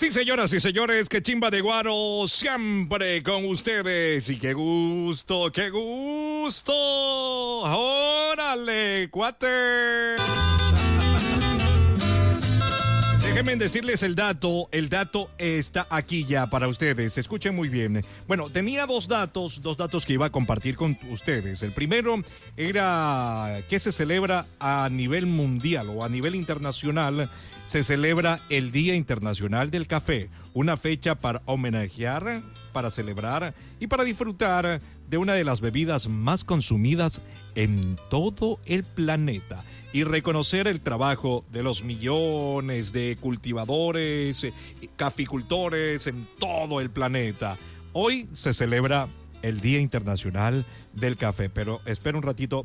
Sí, señoras y señores, que chimba de guaro, siempre con ustedes. Y qué gusto, qué gusto. ¡Órale, cuate! Déjenme decirles el dato está aquí ya para ustedes, escuchen muy bien. Bueno, tenía dos datos que iba a compartir con ustedes. El primero era que se celebra a nivel mundial o a nivel internacional, se celebra el Día Internacional del Café, una fecha para homenajear, para celebrar y para disfrutar de una de las bebidas más consumidas en todo el planeta. Y reconocer el trabajo de los millones de cultivadores, caficultores en todo el planeta. Hoy se celebra el Día Internacional del Café, pero espera un ratito.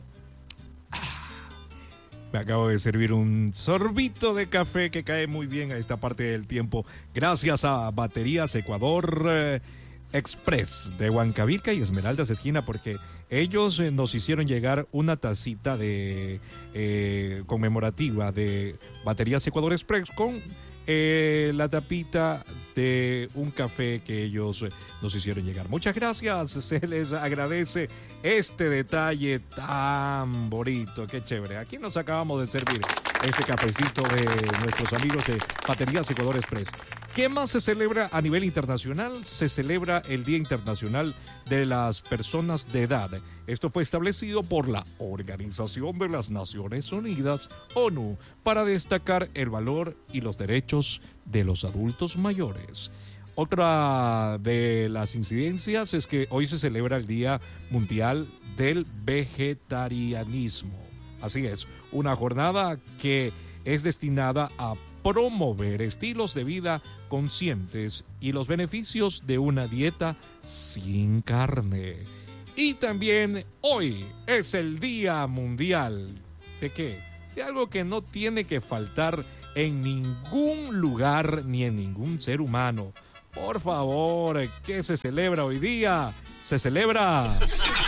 Me acabo de servir un sorbito de café que cae muy bien a esta parte del tiempo. Gracias a Baterías Ecuador Express de Huancavilca y Esmeraldas Esquina, porque ellos nos hicieron llegar una tacita de conmemorativa de Baterías Ecuador Express con la tapita de un café que ellos nos hicieron llegar. Muchas gracias, se les agradece este detalle tan bonito, qué chévere. Aquí nos acabamos de servir este cafecito de nuestros amigos de Baterías Ecuador Express. ¿Qué más se celebra a nivel internacional? Se celebra el Día Internacional de las Personas de Edad. Esto fue establecido por la Organización de las Naciones Unidas, ONU, para destacar el valor y los derechos de los adultos mayores. Otra de las incidencias es que hoy se celebra el Día Mundial del Vegetarianismo. Así es, una jornada que es destinada a promover estilos de vida conscientes y los beneficios de una dieta sin carne. Y también hoy es el Día Mundial ¿de qué? De algo que no tiene que faltar en ningún lugar ni en ningún ser humano. Por favor, ¿qué se celebra hoy día? Se celebra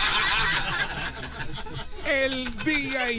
el Día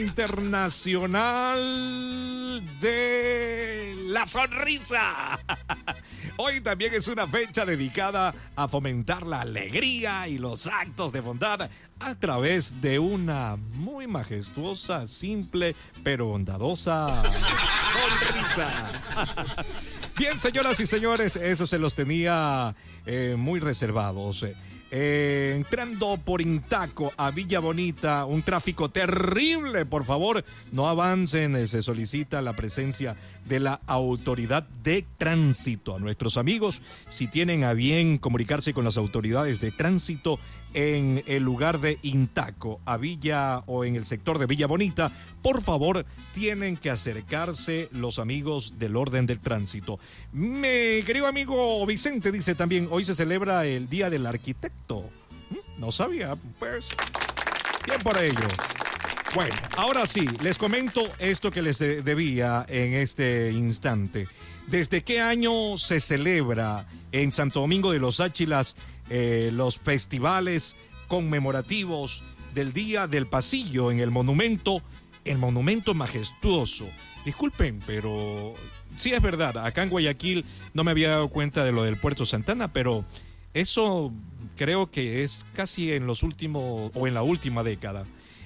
Internacional de la Sonrisa. Hoy también es una fecha dedicada a fomentar la alegría y los actos de bondad a través de una muy majestuosa, simple, pero bondadosa sonrisa. Bien, señoras y señores, eso se los tenía muy reservados. Entrando por Intaco a Villa Bonita, un tráfico terrible, por favor, no avancen, se solicita la presencia de la autoridad de tránsito. A nuestros amigos, si tienen a bien comunicarse con las autoridades de tránsito en el lugar de Intaco, a Villa o en el sector de Villa Bonita, por favor, tienen que acercarse los amigos del orden del tránsito. Mi querido amigo Vicente dice también, hoy se celebra el Día del Arquitecto. No sabía, pues, bien por ello. Bueno, ahora sí, les comento esto que les debía en este instante. ¿Desde qué año se celebra en Santo Domingo de los Áchilas los festivales conmemorativos del Día del Pasillo en el monumento majestuoso? Disculpen, pero sí es verdad, acá en Guayaquil no me había dado cuenta de lo del Puerto Santana, pero eso creo que es casi en los últimos, o en la última década.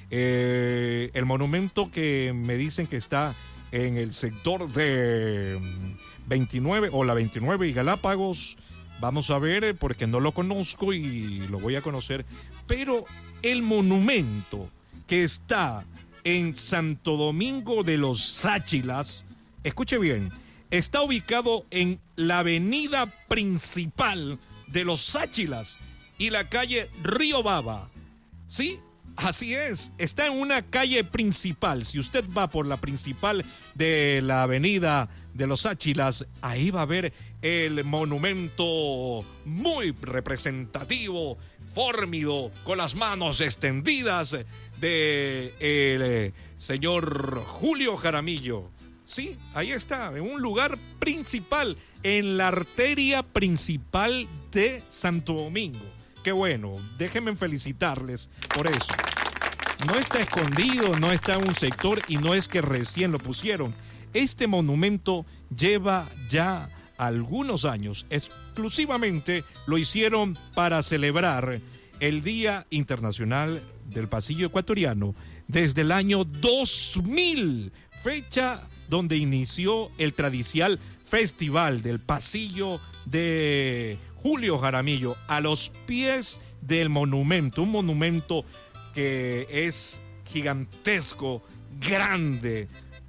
El monumento que me dicen que está en el sector de 29 o la 29 y Galápagos, vamos a ver porque no lo conozco y lo voy a conocer, pero el monumento que está en Santo Domingo de los Áchilas, escuche bien, está ubicado en la avenida principal de los Áchilas y la calle Río Baba, ¿sí? Así es, está en una calle principal. Si usted va por la principal de la avenida de los Áchilas, ahí va a ver el monumento muy representativo, fórmido, con las manos extendidas de el señor Julio Jaramillo. Sí, ahí está, en un lugar principal, en la arteria principal de Santo Domingo. Qué bueno, déjenme felicitarles por eso. No está escondido, no está en un sector y no es que recién lo pusieron. Este monumento lleva ya algunos años exclusivamente lo hicieron para celebrar el Día Internacional del Pasillo Ecuatoriano desde el año 2000, fecha donde inició el tradicional Festival del Pasillo de Julio Jaramillo, a los pies del monumento, un monumento que es gigantesco, grande,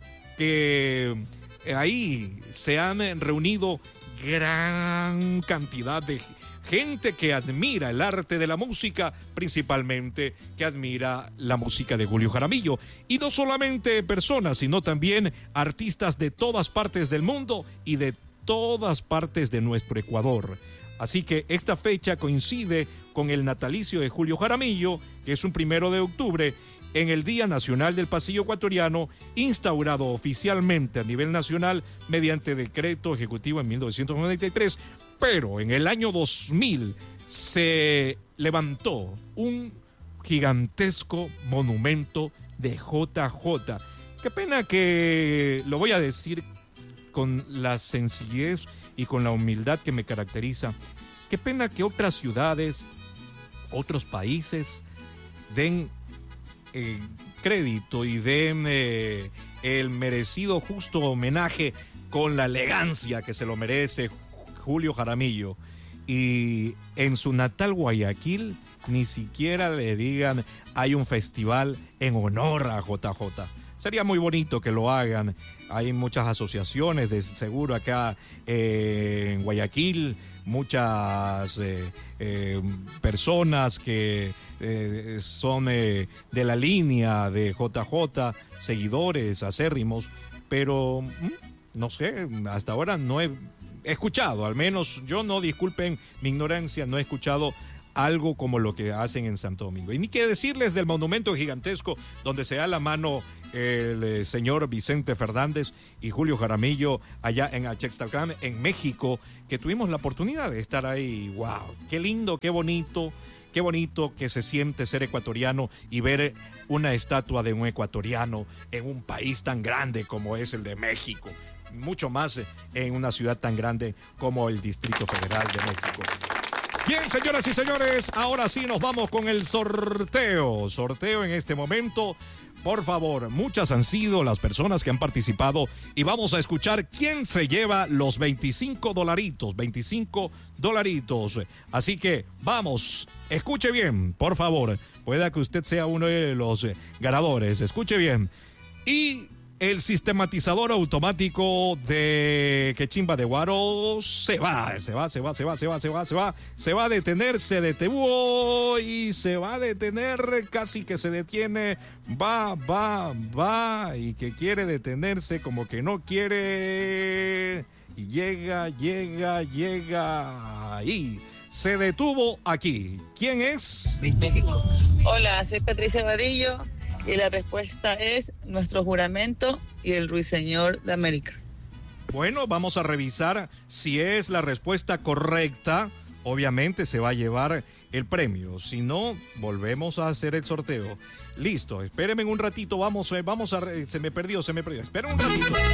que ahí se han reunido gran cantidad de gente que admira el arte de la música, principalmente que admira la música de Julio Jaramillo. Y no solamente personas, sino también artistas de todas partes del mundo y de todas partes de nuestro Ecuador. Así que esta fecha coincide con el natalicio de Julio Jaramillo, que es un 1 de octubre, en el Día Nacional del Pasillo Ecuatoriano, instaurado oficialmente a nivel nacional mediante decreto ejecutivo en 1993, pero en el año 2000 se levantó un gigantesco monumento de JJ. Qué pena que lo voy a decir con la sencillez y con la humildad que me caracteriza. Qué pena que otras ciudades, otros países den crédito y den el merecido justo homenaje con la elegancia que se lo merece Julio Jaramillo, y en su natal Guayaquil ni siquiera le digan hay un festival en honor a JJ. Sería muy bonito que lo hagan. Hay muchas asociaciones de seguro acá en Guayaquil, muchas personas que son de la línea de JJ, seguidores acérrimos, pero no sé, hasta ahora no he escuchado, al menos yo no, disculpen mi ignorancia, no he escuchado algo como lo que hacen en Santo Domingo. Y ni qué decirles del monumento gigantesco donde se da la mano el señor Vicente Fernández y Julio Jaramillo allá en Axixtalcán, en México, que tuvimos la oportunidad de estar ahí. ¡Wow! ¡Qué lindo, qué bonito! Qué bonito que se siente ser ecuatoriano y ver una estatua de un ecuatoriano en un país tan grande como es el de México. Mucho más en una ciudad tan grande como el Distrito Federal de México. Bien, señoras y señores, ahora sí nos vamos con el sorteo. Sorteo en este momento. Por favor, muchas han sido las personas que han participado y vamos a escuchar quién se lleva los $25. Así que vamos, escuche bien, por favor. Pueda que usted sea uno de los ganadores. Escuche bien. Y el sistematizador automático de Quechimba de Guaro se va a detener, se detuvo y se va a detener, casi que se detiene, va, y que quiere detenerse, como que no quiere, y llega, ahí, se detuvo aquí. ¿Quién es? Hola, soy Patricia Vadillo. Y la respuesta es nuestro juramento y el Ruiseñor de América. Bueno, vamos a revisar si es la respuesta correcta. Obviamente se va a llevar el premio. Si no, volvemos a hacer el sorteo. Listo, espérenme un ratito. Se me perdió. Esperen un ratito.